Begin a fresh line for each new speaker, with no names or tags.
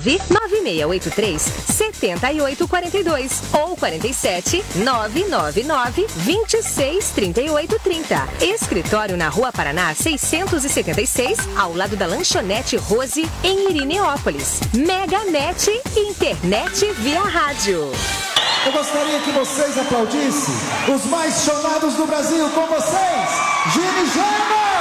99683 7842 ou 47 999 26 38 30. Escritório na Rua Paraná 676, ao lado da Lanchonete Rose, em Irineópolis. Meganet, internet via rádio.
Eu gostaria que vocês aplaudissem os mais chorados do Brasil com vocês, Gini German!